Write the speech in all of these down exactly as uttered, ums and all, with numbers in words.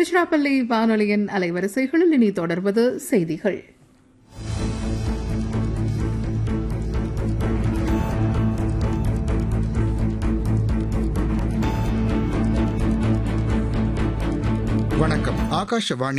திருச்சிராப்பள்ளி வானொலியின் அலைவரிசைகளில் இனி தொடர்வது செய்திகள். வணக்கம். ஆகாஷவாணி.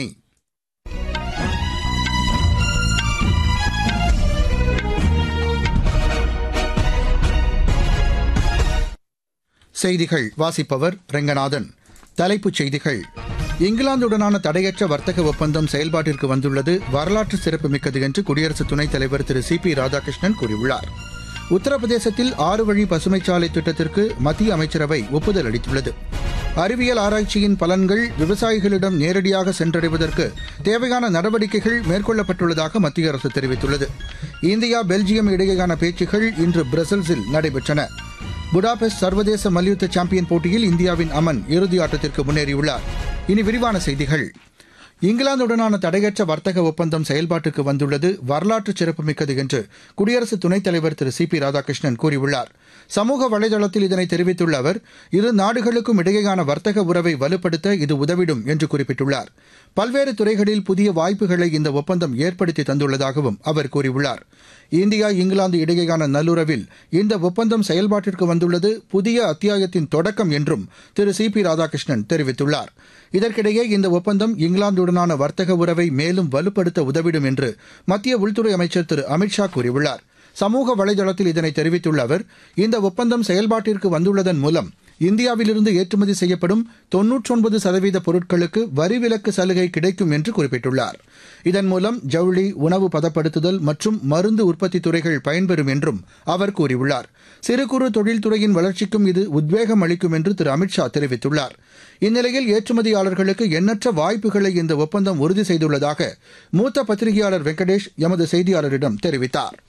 செய்திகள் வாசிப்பவர் ரெங்கநாதன். தலைப்புச் செய்திகள். இங்கிலாந்துடனான தடையற்ற வர்த்தக ஒப்பந்தம் செயல்பாட்டிற்கு வந்துள்ளது வரலாற்று சிறப்புமிக்கது என்று குடியரசு துணைத் தலைவர் திரு சி பி ராதாகிருஷ்ணன் கூறியுள்ளார். உத்தரப்பிரதேசத்தில் ஆறு வழி பசுமைச்சாலை திட்டத்திற்கு மத்திய அமைச்சரவை ஒப்புதல் அளித்துள்ளது. அறிவியல் ஆராய்ச்சியின் பலன்கள் விவசாயிகளிடம் நேரடியாக சென்றடைவதற்கு தேவையான நடவடிக்கைகள் மேற்கொள்ளப்பட்டுள்ளதாக மத்திய அரசு தெரிவித்துள்ளது. இந்தியா பெல்ஜியம் இடையேயான பேச்சுகள் இன்று பிரசல்ஸில் நடைபெற்றன. புடாபெஸ்ட் சர்வதேச மல்யுத்த சாம்பியன் போட்டியில் இந்தியாவின் அமன் இறுதி ஆட்டத்திற்கு முன்னேறியுள்ளார். இனி விரிவான செய்திகள். இங்கிலாந்துடனான தடையற்ற வர்த்தக ஒப்பந்தம் செயல்பாட்டுக்கு வந்துள்ளது வரலாற்று சிறப்புமிக்கது என்று குடியரசு துணைத் தலைவர் திரு சி பி ராதாகிருஷ்ணன் கூறியுள்ளார். சமூக வலைதளத்தில் இதனை தெரிவித்துள்ள அவர், இரு நாடுகளுக்கும் இடையேயான வர்த்தக உறவை வலுப்படுத்த இது உதவிடும் என்று குறிப்பிட்டுள்ளார். பல்வேறு துறைகளில் புதிய வாய்ப்புகளை இந்த ஒப்பந்தம் ஏற்படுத்தி தந்துள்ளதாகவும் அவர் கூறியுள்ளார். இந்தியா இங்கிலாந்து இடையேயான நல்லுறவில் இந்த ஒப்பந்தம் செயல்பாட்டிற்கு வந்துள்ளது புதிய அத்தியாயத்தின் தொடக்கம் என்றும் திரு சி பி ராதாகிருஷ்ணன் தெரிவித்துள்ளார். இதற்கிடையே இந்த ஒப்பந்தம் இங்கிலாந்துடனான வர்த்தக உறவை மேலும் வலுப்படுத்த உதவிடும் என்று மத்திய உள்துறை அமைச்சர் திரு அமித்ஷா கூறியுள்ளார். சமூக வலைதளத்தில் இதனை தெரிவித்துள்ள அவர், இந்த ஒப்பந்தம் செயல்பாட்டிற்கு வந்துள்ளதன் மூலம் இந்தியாவிலிருந்து ஏற்றுமதி செய்யப்படும் தொன்னூற்றொன்பது சதவீத பொருட்களுக்கு வரி விலக்கு சலுகை கிடைக்கும் என்று குறிப்பிட்டுள்ளார். இதன் மூலம் ஜவுளி, உணவு பதப்படுத்துதல் மற்றும் மருந்து உற்பத்தி துறைகள் பயன்பெறும் என்றும் அவர் கூறியுள்ளார். சிறு குறு தொழில்துறையின் வளர்ச்சிக்கும் இது உத்வேகம் அளிக்கும் என்று திரு அமித்ஷா தெரிவித்துள்ளார். இந்நிலையில் ஏற்றுமதியாளர்களுக்கு எண்ணற்ற வாய்ப்புகளை இந்த ஒப்பந்தம் உறுதி செய்துள்ளதாக மூத்த பத்திரிகையாளர் வெங்கடேஷ் எமது செய்தியாளரிடம் தெரிவித்தார்.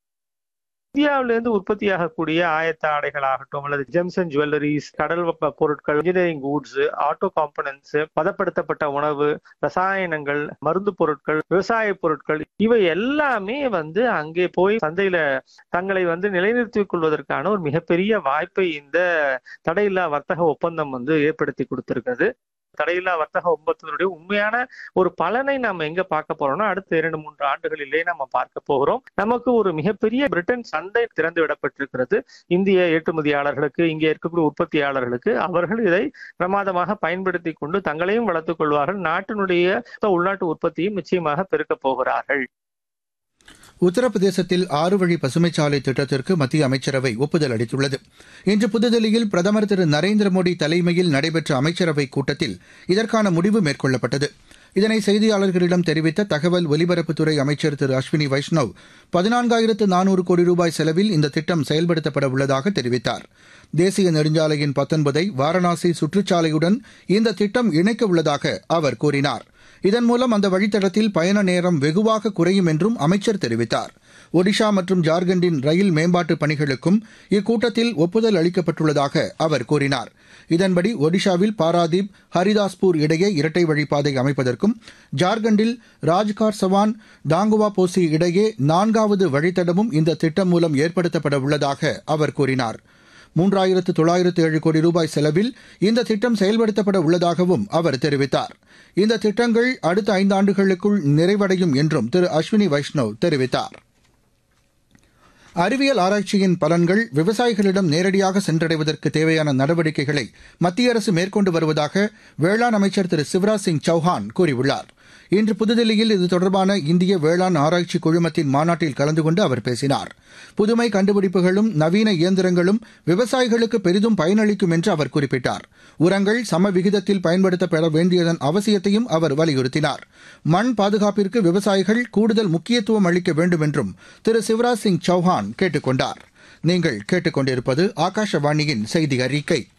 இந்தியாவிலிருந்து உற்பத்தியாகக்கூடிய ஆயத்த ஆடைகள் ஆகட்டும் அல்லது ஜெம்ஸ் அண்ட் ஜுவல்லரிஸ், கடல் பொருட்கள், இன்ஜினியரிங் கூட்ஸ், ஆட்டோ காம்பனன்ட்ஸ், பதப்படுத்தப்பட்ட உணவு, ரசாயனங்கள், மருந்து பொருட்கள், விவசாய பொருட்கள், இவை எல்லாமே வந்து அங்கே போய் சந்தையில தங்களை வந்து நிலைநிறுத்திக் கொள்வதற்கான ஒரு மிகப்பெரிய வாய்ப்பை இந்த தடையில்லா வர்த்தக ஒப்பந்தம் வந்து ஏற்படுத்தி கொடுத்திருக்கிறது. தடையில்லா வர்த்தக ஒப்பந்தத்தினுடைய உண்மையான ஒரு பலனை நம்ம எங்க பார்க்க போறோம்னா அடுத்த இரண்டு மூன்று ஆண்டுகளிலே நம்ம பார்க்க போகிறோம். நமக்கு ஒரு மிகப்பெரிய பிரிட்டன் சந்தை திறந்து விடப்பட்டிருக்கிறது. இந்திய ஏற்றுமதியாளர்களுக்கு, இங்கே இருக்கக்கூடிய உற்பத்தியாளர்களுக்கு. அவர்கள் இதை பிரமாதமாக பயன்படுத்தி கொண்டு தங்களையும் வளர்த்துக் கொள்வார்கள். நாட்டினுடைய உள்நாட்டு உற்பத்தியும் நிச்சயமாக பெருக்கப் போகிறார்கள். உத்தரப்பிரதேசத்தில் ஆறு வழி பசுமைச்சாலை திட்டத்திற்கு மத்திய அமைச்சரவை ஒப்புதல் அளித்துள்ளது. இன்று புதுதில்லியில் பிரதமர் திரு நரேந்திர மோடி தலைமையில் நடைபெற்ற அமைச்சரவைக் கூட்டத்தில் இதற்கான முடிவு மேற்கொள்ளப்பட்டது. இதனை செய்தியாளர்களிடம் தெரிவித்த தகவல் ஒலிபரப்புத்துறை அமைச்சர் திரு அஸ்வினி வைஷ்ணவ், பதினான்காயிரத்து நானூறு கோடி ரூபாய் செலவில் இந்த திட்டம் செயல்படுத்தப்பட உள்ளதாக தெரிவித்தார். தேசிய நெடுஞ்சாலையின் பத்தொன்பதை வாரணாசி சுற்றுச்சாலையுடன் இந்த திட்டம் இணைக்க உள்ளதாக அவர் கூறினார். இதன் மூலம் அந்த வழித்தடத்தில் பயண நேரம் வெகுவாக குறையும் என்றும் அமைச்சர் தெரிவித்தார். ஒடிஷா மற்றும் ஜார்க்கண்டின் ரயில் மேம்பாட்டு பணிகளுக்கும் இக்கூட்டத்தில் ஒப்புதல் அளிக்கப்பட்டுள்ளதாக அவர் கூறினார். இதன்படி ஒடிஷாவில் பாராதீப், ஹரிதாஸ்பூர் இடையே இரட்டை வழிப்பாதை அமைப்பதற்கும், ஜார்க்கண்டில் ராஜ்கார் சவான், டாங்குவா போசி இடையே நான்காவது வழித்தடமும் இந்த திட்டம் மூலம் ஏற்படுத்தப்பட உள்ளதாக அவர் கூறினார். மூன்றாயிரத்து தொள்ளாயிரத்து ஏழு கோடி ரூபாய் செலவில் இந்த திட்டம் செயல்படுத்தப்பட உள்ளதாகவும் அவர் தெரிவித்தார். இந்த திட்டங்கள் அடுத்த ஐந்தாண்டுகளுக்குள் நிறைவடையும் என்றும் திரு அஸ்வினி வைஷ்ணவ் தெரிவித்தார். அறிவியல் ஆராய்ச்சியின் பலன்கள் விவசாயிகளிடம் நேரடியாக சென்றடைவதற்கு தேவையான நடவடிக்கைகளை மத்திய அரசு மேற்கொண்டு வருவதாக வேளாண் அமைச்சர் திரு சிவராஜ் சிங் சௌஹான் கூறியுள்ளார். இன்று புதுதில்லியில் இது தொடர்பான இந்திய வேளாண் ஆராய்ச்சி குழுமத்தின் மாநாட்டில் கலந்து கொண்டு அவர் பேசினார். புதுமை கண்டுபிடிப்புகளும் நவீன இயந்திரங்களும் விவசாயிகளுக்கு பெரிதும் பயனளிக்கும் என்று அவர் குறிப்பிட்டார். உரங்கள் சம விகிதத்தில் பயன்படுத்தப்பட வேண்டியதன் அவசியத்தையும் அவர் வலியுறுத்தினார். மண் பாதுகாப்பிற்கு விவசாயிகள் கூடுதல் முக்கியத்துவம் அளிக்க வேண்டும் என்றும் திரு சிவராஜ் சிங் சௌஹான் கேட்டுக் கொண்டார். நீங்கள் கேட்டுக் கொண்டிருப்பது ஆகாஷவாணியின் செய்தி அறிக்கை.